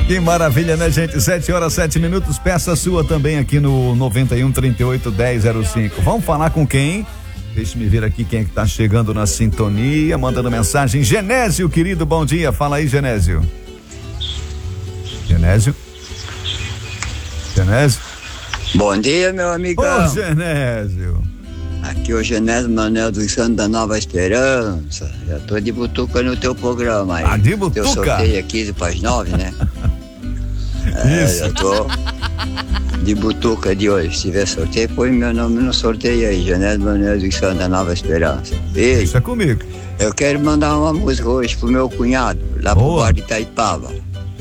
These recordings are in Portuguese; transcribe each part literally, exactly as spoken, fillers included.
Que maravilha, né, gente? Sete horas, sete minutos. Peça sua também aqui no noventa e um, trinta e oito, dez zero cinco. Vamos falar com quem? Deixa me ver aqui quem é que tá chegando na sintonia, mandando mensagem. Genésio, querido, bom dia. Fala aí, Genésio. Genésio? Genésio? Bom dia, meu amigão. Ô, Genésio. Aqui é o Genésio Manuel dos Santos da Nova Esperança. Já tô de butuca no teu programa aí. Ah, de butuca? Teu sorteio é quinze para as nove, né? É, Isso. já tô de butuca de hoje. Se tiver sorteio, põe meu nome no sorteio aí. Genésio Manuel dos Santos da Nova Esperança. Ei, Deixa comigo. eu quero mandar uma música hoje pro meu cunhado, lá pro Boa. bar de Itaipava.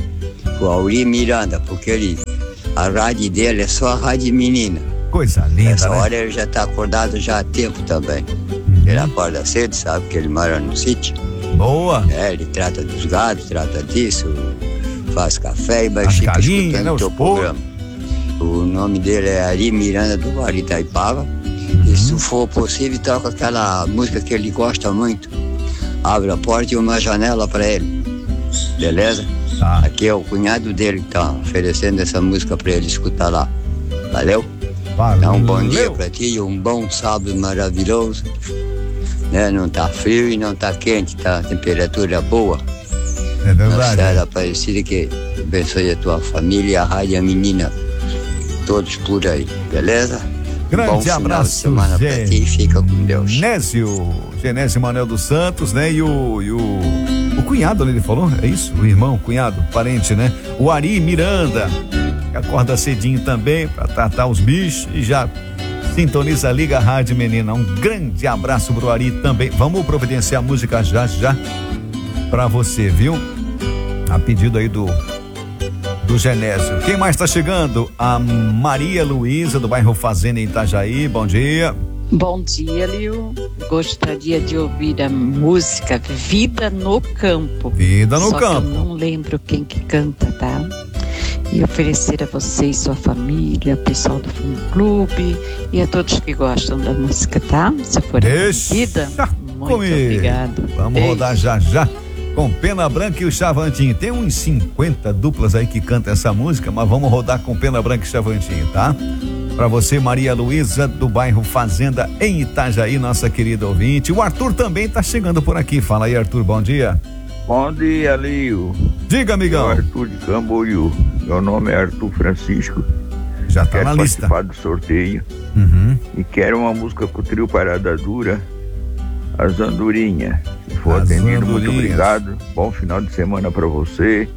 O Auri Miranda, porque ele, a rádio dele é só a rádio menina. Coisa linda, Essa né? hora ele já tá acordado já há tempo também. Uhum. Ele acorda cedo, sabe que ele mora no sítio. Boa. É, ele trata dos gatos, trata disso, faz café e vai As ficar galinhas, escutando né, o os teu porcos. programa. O nome dele é Ari Miranda do Bar Itaipava. Uhum. E se for possível, toca aquela música que ele gosta muito. Abre a porta e uma janela para ele. Beleza? Tá. Aqui é o cunhado dele que tá oferecendo essa música para ele escutar lá. Valeu? Valeu. Dá um bom dia pra ti e um bom sábado maravilhoso. Né? Não tá frio e não tá quente, tá? Temperatura boa. É Nossa verdade. Senhora Aparecida, que abençoe a tua família e a rádio e a menina. Todos por aí, beleza? Grande bom final abraço, de semana pra ti e fica com Deus. Genésio, Genésio Manuel dos Santos, né? E o, e o, o cunhado, né, ele falou? É isso? O irmão, cunhado, parente, né? O Ari Miranda, que acorda cedinho também pra tratar os bichos e já sintoniza, liga a rádio, menina. Um grande abraço pro Ari também. Vamos providenciar a música já, já pra você, viu? A pedido aí do do Genésio. Quem mais tá chegando? A Maria Luísa, do bairro Fazenda, em Itajaí. Bom dia. Bom dia, Liu. Gostaria de ouvir a música Vida no Campo. Vida no Só Campo. Que eu não lembro quem que canta, tá? E oferecer a vocês, sua família, pessoal do Fã Clube e a todos que gostam da música, tá? Se for Deixa vida, muito comigo. obrigado. Vamos Beijo. rodar já já com Pena Branca e o Chavantinho. Tem uns cinquenta duplas aí que cantam essa música, mas vamos rodar com Pena Branca e Chavantinho, tá? Pra você, Maria Luísa, do bairro Fazenda, em Itajaí, nossa querida ouvinte. O Arthur também tá chegando por aqui. Fala aí, Arthur, bom dia. Bom dia, Lio. Diga, amigão. Arthur de Camboriú. Meu nome é Arthur Francisco. Já tá quero na lista. participar do sorteio. Uhum. E quero uma música com o trio Parada Dura, As Andorinhas. Se for As atendido, muito Andorinhas. obrigado. Bom final de semana pra você.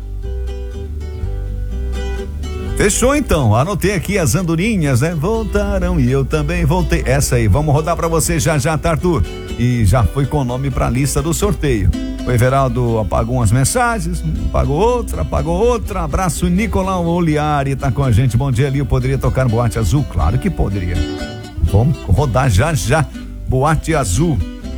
Fechou então, anotei aqui as andorinhas, né? Voltaram e eu também voltei. Essa aí, vamos rodar pra você já já, tá, Arthur? E já foi com o nome pra lista do sorteio. O Everaldo apagou umas mensagens, apagou outra, apagou outra. Abraço, Nicolau Oliari tá com a gente. Bom dia, Lio. Poderia tocar Boate Azul? Claro que poderia. Vamos rodar já já. Boate Azul.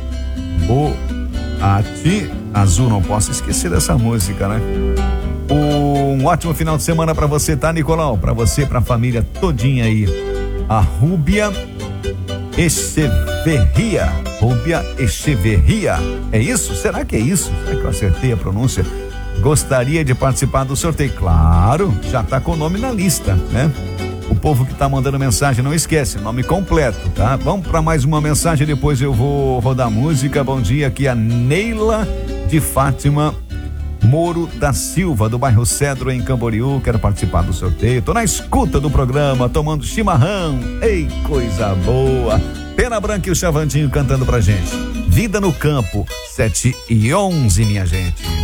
Boate Azul, não posso esquecer dessa música, né? Um ótimo final de semana pra você, tá, Nicolau? Pra você, pra família todinha aí. A Rúbia Echeverria. Rúbia Echeverria. É isso? Será que é isso? Será que eu acertei a pronúncia? Gostaria de participar do sorteio? Claro, já tá com o nome na lista, né? O povo que tá mandando mensagem, não esquece, nome completo, tá? Vamos pra mais uma mensagem, depois eu vou rodar música. Bom dia, aqui é a Neila de Fátima Moro da Silva, do bairro Cedro, em Camboriú. Quero participar do sorteio. Tô na escuta do programa, tomando chimarrão. Ei, coisa boa. Pena Branca e o Chavantinho cantando pra gente. Vida no Campo, sete e onze, minha gente.